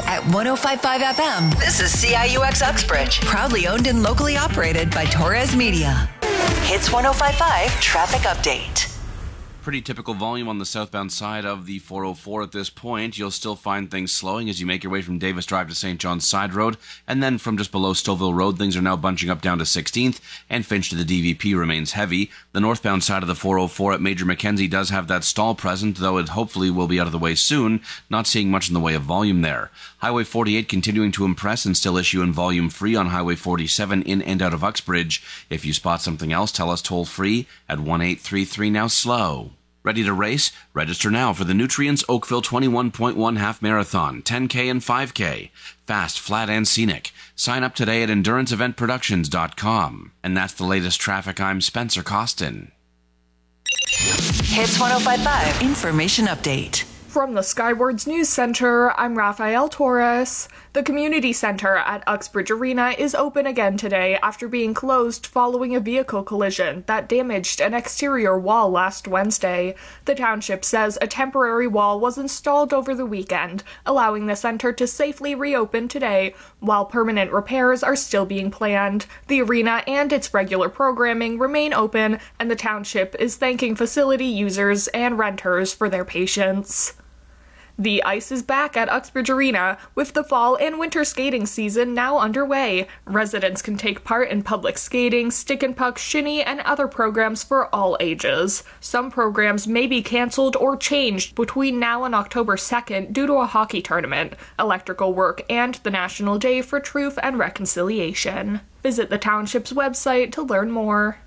at 105.5 FM. This is CIUX Uxbridge, proudly owned and locally operated by Torres Media. Hits 105.5 traffic update. Pretty typical volume on the southbound side of the 404 at this point. You'll still find things slowing as you make your way from Davis Drive to St. John's Side Road, and then from just below Stouffville Road, things are now bunching up down to 16th, and Finch to the DVP remains heavy. The northbound side of the 404 at Major Mackenzie does have that stall present, though it hopefully will be out of the way soon. Not seeing much in the way of volume there. Highway 48 continuing to impress and still issuing volume free on Highway 47 in and out of Uxbridge. If you spot something else, tell us toll free at 1833 now slow. Ready to race? Register now for the Nutrients Oakville 21.1 Half Marathon, 10K and 5K. Fast, flat, and scenic. Sign up today at EnduranceEventProductions.com. And that's the latest traffic. I'm Spencer Costin. Hits 105.5 Information Update. From the Skywards News Center, I'm Rafael Torres. The community center at Uxbridge Arena is open again today after being closed following a vehicle collision that damaged an exterior wall last Wednesday. The township says a temporary wall was installed over the weekend, allowing the center to safely reopen today, while permanent repairs are still being planned. The arena and its regular programming remain open, and the township is thanking facility users and renters for their patience. The ice is back at Uxbridge Arena, with the fall and winter skating season now underway. Residents can take part in public skating, stick and puck, shinny, and other programs for all ages. Some programs may be canceled or changed between now and October 2nd due to a hockey tournament, electrical work, and the National Day for Truth and Reconciliation. Visit the township's website to learn more.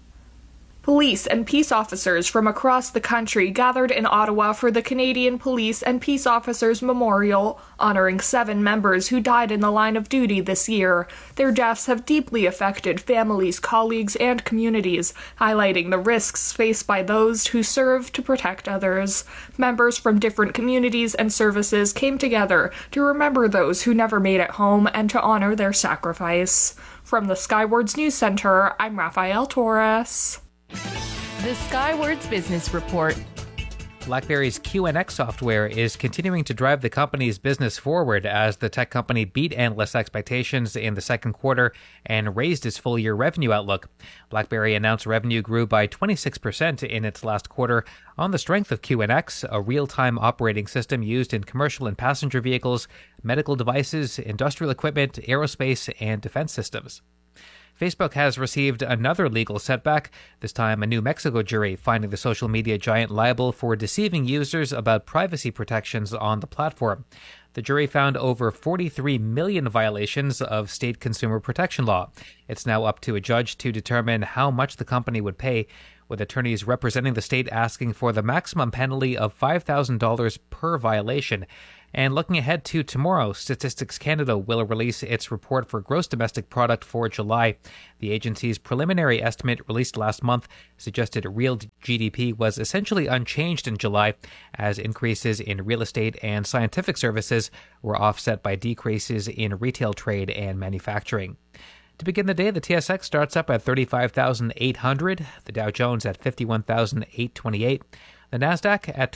Police and peace officers from across the country gathered in Ottawa for the Canadian Police and Peace Officers Memorial, honoring 7 members who died in the line of duty this year. Their deaths have deeply affected families, colleagues, and communities, highlighting the risks faced by those who serve to protect others. Members from different communities and services came together to remember those who never made it home and to honor their sacrifice. From the Skywards News Center, I'm Rafael Torres. The Skywards Business Report. BlackBerry's QNX software is continuing to drive the company's business forward as the tech company beat analyst expectations in the second quarter and raised its full-year revenue outlook. BlackBerry announced revenue grew by 26% in its last quarter on the strength of QNX, a real-time operating system used in commercial and passenger vehicles, medical devices, industrial equipment, aerospace, and defense systems. Facebook has received another legal setback, this time a New Mexico jury finding the social media giant liable for deceiving users about privacy protections on the platform. The jury found over 43 million violations of state consumer protection law. It's now up to a judge to determine how much the company would pay, with attorneys representing the state asking for the maximum penalty of $5,000 per violation. And looking ahead to tomorrow, Statistics Canada will release its report for gross domestic product for July. The agency's preliminary estimate released last month suggested real GDP was essentially unchanged in July, as increases in real estate and scientific services were offset by decreases in retail trade and manufacturing. To begin the day, the TSX starts up at 35,800, the Dow Jones at 51,828, the Nasdaq at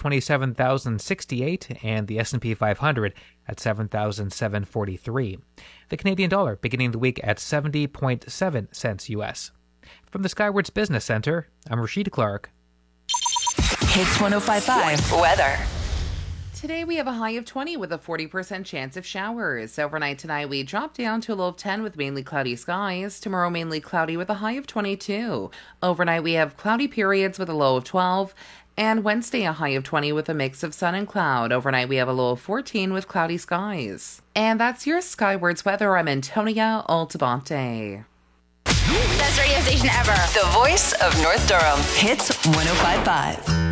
27,068, and the S&P 500 at 7,743. The Canadian dollar beginning the week at 70.7 cents U.S. From the Skywards Business Center, I'm Rashid Clark. Hits 105.5 weather. Today we have a high of 20 with a 40% chance of showers. Overnight tonight we drop down to a low of 10 with mainly cloudy skies. Tomorrow mainly cloudy with a high of 22. Overnight we have cloudy periods with a low of 12. And Wednesday a high of 20 with a mix of sun and cloud. Overnight we have a low of 14 with cloudy skies. And that's your Skywards weather. I'm Antonia Altabonte. Best radio station ever. The voice of North Durham. Hits 105.5.